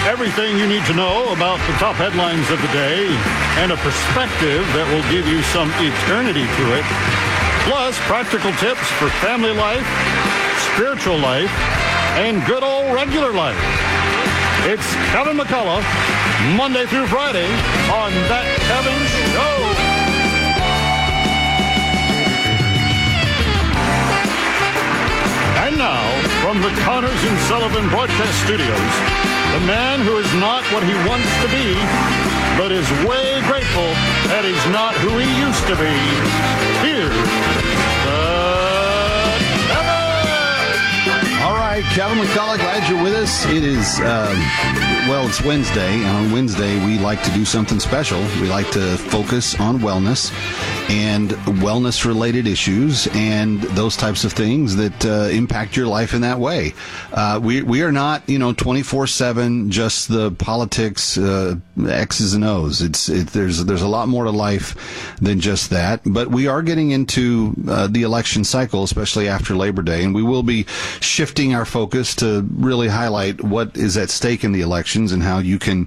Everything you need to know about the top headlines of the day and a perspective that will give you some eternity to it. Plus, practical tips for family life, spiritual life, and good old regular life. It's Kevin McCullough, Monday through Friday on That Kevin Show. And now, from the Connors and Sullivan Broadcast Studios, the man who is not what he wants to be, but is way grateful that he's not who he used to be. Here's All right, Kevin McCullough, glad you're with us. It is, it's Wednesday, and on Wednesday we like to do something special. We like to focus on wellness and wellness-related issues and those types of things that impact your life in that way. We are not, 24/7 just the politics, X's and O's. There's a lot more to life than just that. But we are getting into the election cycle, especially after Labor Day, and we will be shifting our focus to really highlight what is at stake in the elections and how you can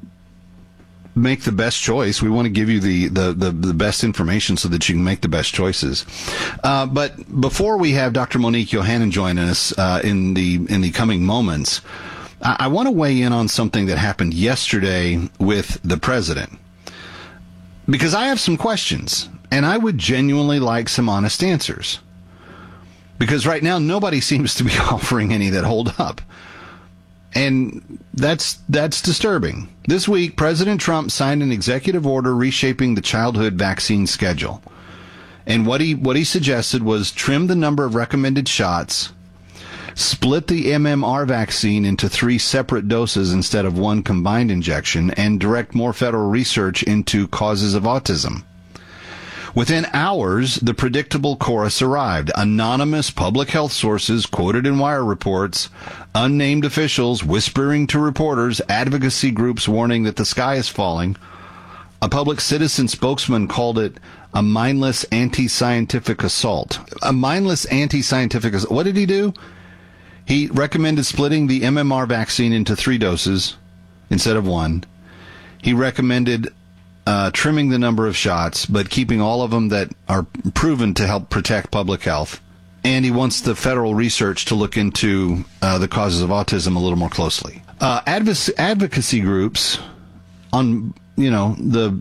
make the best choice. We want to give you the best information so that you can make the best choices. But before we have Dr. Monique Yohannan joining us in the coming moments, I want to weigh in on something that happened yesterday with the president, because I have some questions and I would genuinely like some honest answers. Because right now, nobody seems to be offering any that hold up. And that's disturbing. This week, President Trump signed an executive order reshaping the childhood vaccine schedule. And what he suggested was trim the number of recommended shots, split the MMR vaccine into 3 separate doses instead of 1 combined injection, and direct more federal research into causes of autism. Within hours, the predictable chorus arrived. Anonymous public health sources quoted in wire reports, unnamed officials whispering to reporters, advocacy groups warning that the sky is falling. A public citizen spokesman called it a mindless anti-scientific assault. A mindless anti-scientific assault. What did he do? He recommended splitting the MMR vaccine into 3 doses instead of 1. He recommended trimming the number of shots, but keeping all of them that are proven to help protect public health. And he wants the federal research to look into the causes of autism a little more closely. Advocacy groups on, the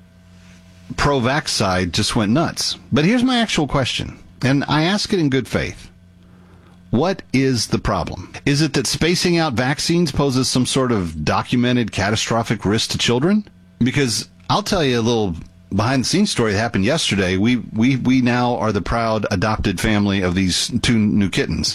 pro-vax side just went nuts. But here's my actual question, and I ask it in good faith. What is the problem? Is it that spacing out vaccines poses some sort of documented catastrophic risk to children? Because I'll tell you a little behind-the-scenes story that happened yesterday. We now are the proud adopted family of these 2 new kittens.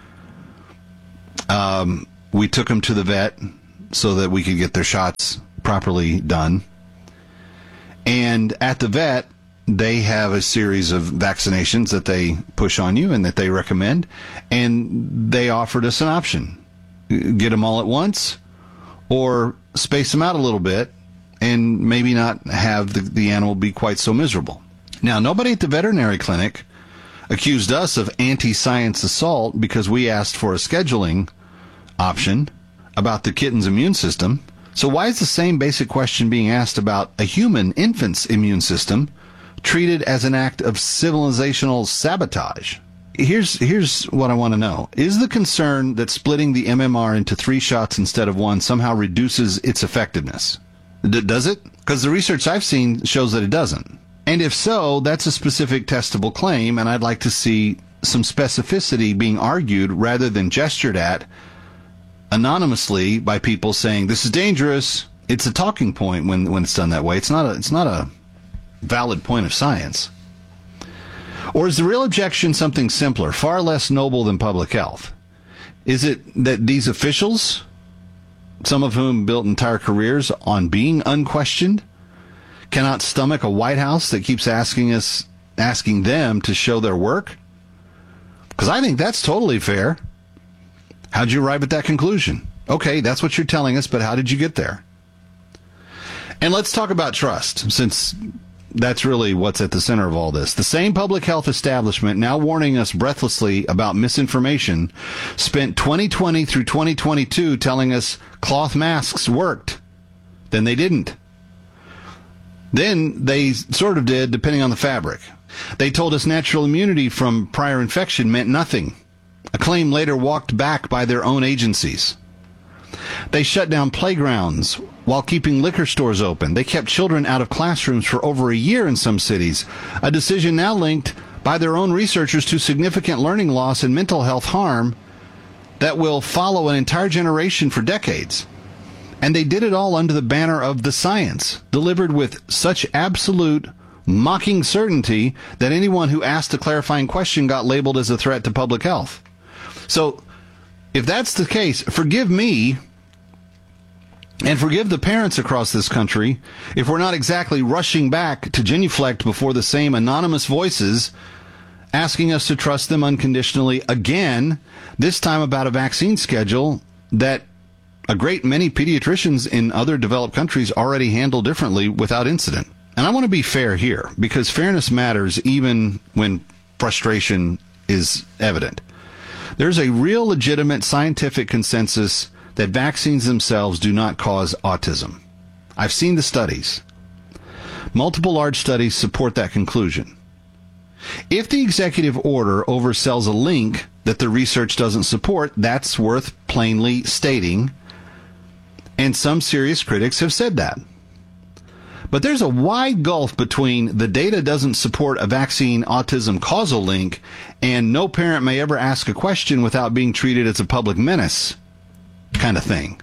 We took them to the vet so that we could get their shots properly done. And at the vet, they have a series of vaccinations that they push on you and that they recommend. And they offered us an option. Get them all at once or space them out a little bit and maybe not have the animal be quite so miserable. Now, nobody at the veterinary clinic accused us of anti-science assault because we asked for a scheduling option about the kitten's immune system. So why is the same basic question being asked about a human infant's immune system treated as an act of civilizational sabotage? Here's what I want to know. Is the concern that splitting the MMR into 3 shots instead of 1 somehow reduces its effectiveness? Does it? Because the research I've seen shows that it doesn't. And if so, that's a specific testable claim, and I'd like to see some specificity being argued rather than gestured at anonymously by people saying, this is dangerous. It's a talking point when it's done that way. It's not a valid point of science. Or is the real objection something simpler, far less noble than public health? Is it that these officials, some of whom built entire careers on being unquestioned, cannot stomach a White House that keeps asking them to show their work? Because I think that's totally fair. How'd you arrive at that conclusion? Okay, that's what you're telling us, but how did you get there? And let's talk about trust, since that's really what's at the center of all this. The same public health establishment now warning us breathlessly about misinformation spent 2020 through 2022 telling us cloth masks worked. Then they didn't. Then they sort of did, depending on the fabric. They told us natural immunity from prior infection meant nothing, a claim later walked back by their own agencies. They shut down playgrounds while keeping liquor stores open. They kept children out of classrooms for over a year in some cities, a decision now linked by their own researchers to significant learning loss and mental health harm that will follow an entire generation for decades. And they did it all under the banner of the science, delivered with such absolute mocking certainty that anyone who asked a clarifying question got labeled as a threat to public health. So, if that's the case, forgive me and forgive the parents across this country if we're not exactly rushing back to genuflect before the same anonymous voices asking us to trust them unconditionally again, this time about a vaccine schedule that a great many pediatricians in other developed countries already handle differently without incident. And I want to be fair here, because fairness matters even when frustration is evident. There's a real legitimate scientific consensus that vaccines themselves do not cause autism. I've seen the studies. Multiple large studies support that conclusion. If the executive order oversells a link that the research doesn't support, that's worth plainly stating, and some serious critics have said that. But there's a wide gulf between the data doesn't support a vaccine autism causal link and no parent may ever ask a question without being treated as a public menace kind of thing.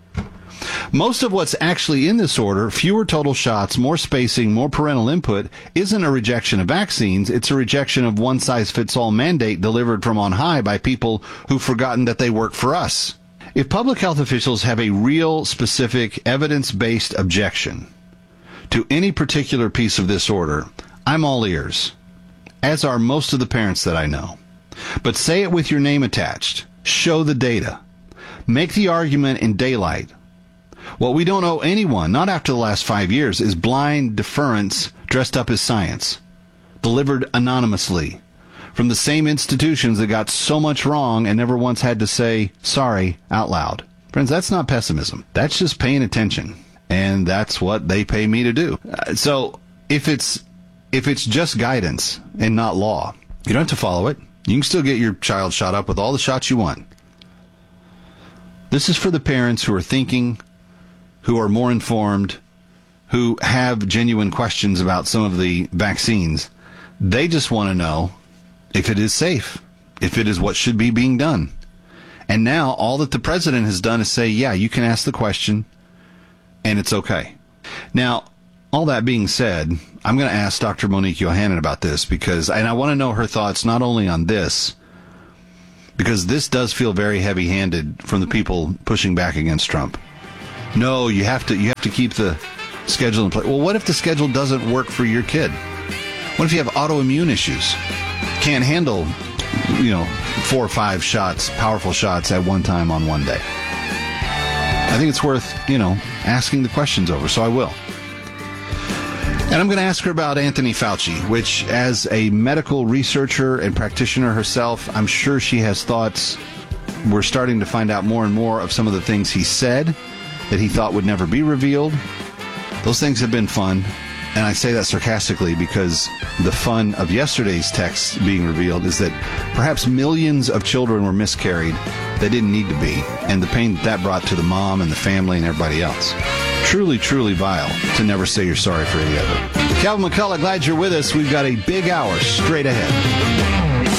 Most of what's actually in this order, fewer total shots, more spacing, more parental input, isn't a rejection of vaccines. It's a rejection of one-size-fits-all mandate delivered from on high by people who've forgotten that they work for us. If public health officials have a real, specific, evidence-based objection to any particular piece of this order, I'm all ears, as are most of the parents that I know. But say it with your name attached. Show the data. Make the argument in daylight. What we don't owe anyone, not after the last 5 years, is blind deference dressed up as science, delivered anonymously from the same institutions that got so much wrong and never once had to say sorry out loud. Friends, that's not pessimism. That's just paying attention. And that's what they pay me to do. So if it's just guidance and not law, you don't have to follow it. You can still get your child shot up with all the shots you want. This is for the parents who are thinking, who are more informed, who have genuine questions about some of the vaccines. They just want to know if it is safe, if it is what should be being done. And now all that the president has done is say, yeah, you can ask the question, and it's okay. Now, all that being said, I'm going to ask Dr. Monique Yohannan about this and I want to know her thoughts not only on this, because this does feel very heavy-handed from the people pushing back against Trump. No, you have to keep the schedule in place. Well, what if the schedule doesn't work for your kid? What if you have autoimmune issues? Can't handle, 4 or 5 shots, powerful shots at one time on one day. I think it's worth, asking the questions over, so I will. And I'm going to ask her about Anthony Fauci, which, as a medical researcher and practitioner herself, I'm sure she has thoughts. We're starting to find out more and more of some of the things he said that he thought would never be revealed. Those things have been fun. And I say that sarcastically because the fun of yesterday's text being revealed is that perhaps millions of children were miscarried that didn't need to be, and the pain that brought to the mom and the family and everybody else. Truly, truly vile to never say you're sorry for any of it. Calvin McCullough, glad you're with us. We've got a big hour straight ahead.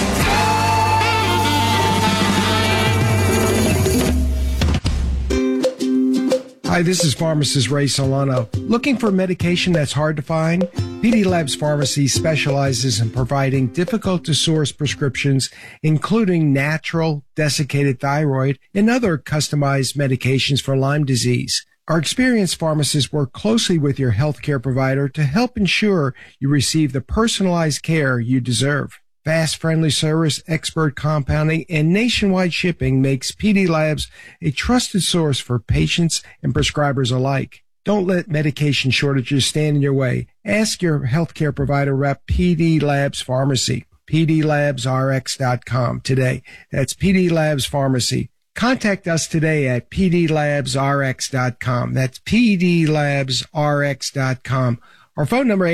Hi, this is pharmacist Ray Solano. Looking for medication that's hard to find? PD Labs Pharmacy specializes in providing difficult-to-source prescriptions, including natural, desiccated thyroid, and other customized medications for Lyme disease. Our experienced pharmacists work closely with your healthcare provider to help ensure you receive the personalized care you deserve. Fast, friendly service, expert compounding, and nationwide shipping makes PD Labs a trusted source for patients and prescribers alike. Don't let medication shortages stand in your way. Ask your healthcare provider rep, PD Labs Pharmacy, pdlabsrx.com today. That's PD Labs Pharmacy. Contact us today at pdlabsrx.com. That's pdlabsrx.com. Our phone number,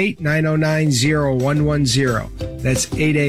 888-909-0110. That's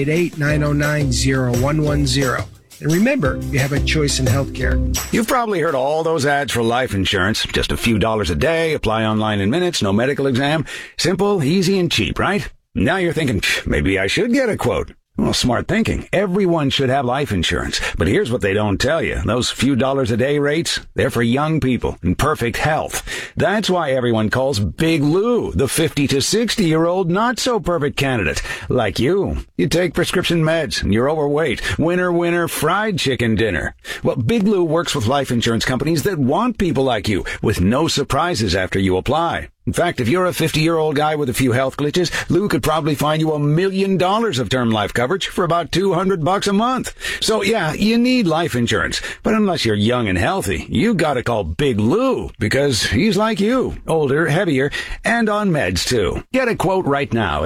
888-909-0110. And remember, you have a choice in healthcare. You've probably heard all those ads for life insurance. Just a few dollars a day, apply online in minutes, no medical exam. Simple, easy, and cheap, right? Now you're thinking, maybe I should get a quote. Well, smart thinking. Everyone should have life insurance. But here's what they don't tell you. Those few dollars a day rates, they're for young people in perfect health. That's why everyone calls Big Lou the 50 to 60-year-old not-so-perfect candidate. Like you. You take prescription meds and you're overweight. Winner, fried chicken dinner. Well, Big Lou works with life insurance companies that want people like you with no surprises after you apply. In fact, if you're a 50-year-old guy with a few health glitches, Lou could probably find you $1 million of term life coverage for about $200 a month. So yeah, you need life insurance. But unless you're young and healthy, you gotta call Big Lou because he's like you, older, heavier, and on meds too. Get a quote right now at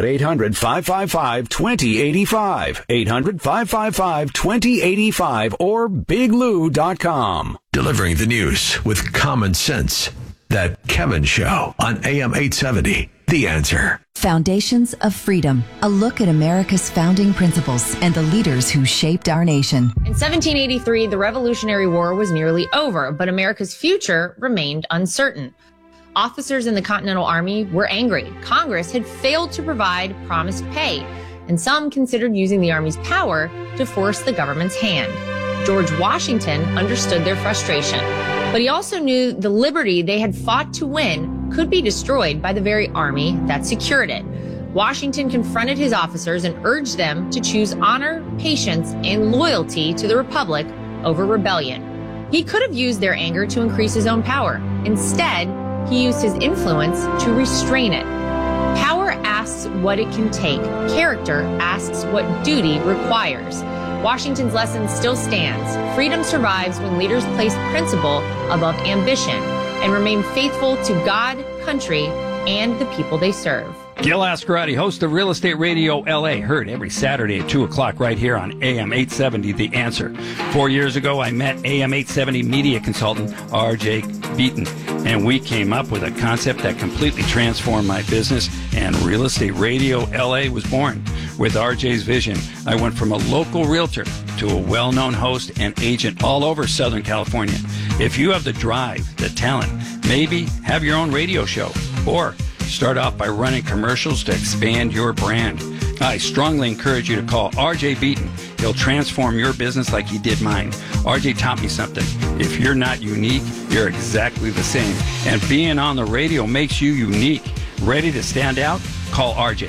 800-555-2085. 800-555-2085 or biglou.com. Delivering the news with common sense. That Kevin Show on AM 870. The Answer. Foundations of Freedom. A look at America's founding principles and the leaders who shaped our nation. In 1783, the Revolutionary War was nearly over, but America's future remained uncertain. Officers in the Continental Army were angry. Congress had failed to provide promised pay, and some considered using the Army's power to force the government's hand. George Washington understood their frustration, but he also knew the liberty they had fought to win could be destroyed by the very army that secured it. Washington confronted his officers and urged them to choose honor, patience, and loyalty to the Republic over rebellion. He could have used their anger to increase his own power. Instead, he used his influence to restrain it. Power asks what it can take. Character asks what duty requires. Washington's lesson still stands. Freedom survives when leaders place principle above ambition and remain faithful to God, country, and the people they serve. Gil Ascarati, host of Real Estate Radio LA, heard every Saturday at 2 o'clock right here on AM 870, The Answer. 4 years ago, I met AM 870 media consultant R.J. Beaton, and we came up with a concept that completely transformed my business, and Real Estate Radio LA was born. With RJ's vision, I went from a local realtor to a well-known host and agent all over Southern California. If you have the drive, the talent, maybe have your own radio show, or start off by running commercials to expand your brand, I strongly encourage you to call RJ Beaton. He'll transform your business like he did mine. RJ taught me something. If you're not unique, you're exactly the same. And being on the radio makes you unique. Ready to stand out? Call RJ.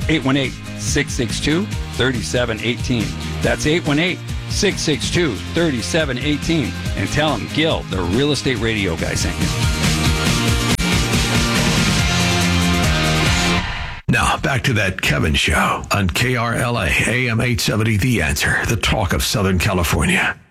818-662-3718. That's 818-662-3718. And tell him Gil, the Real Estate Radio guy, sent you. Now, back to that Kevin Show on KRLA, AM 870, The Answer, the talk of Southern California.